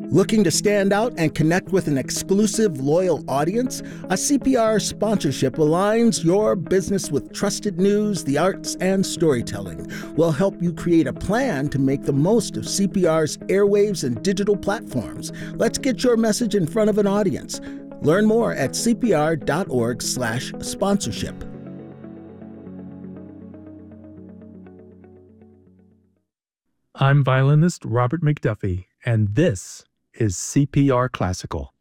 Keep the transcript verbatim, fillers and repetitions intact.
Looking to stand out and connect with an exclusive, loyal audience? A C P R sponsorship aligns your business with trusted news, the arts, and storytelling. We'll help you create a plan to make the most of C P R's airwaves and digital platforms. Let's get your message in front of an audience. Learn more at c p r dot org slash sponsorship. I'm violinist Robert McDuffie, and this is C P R Classical.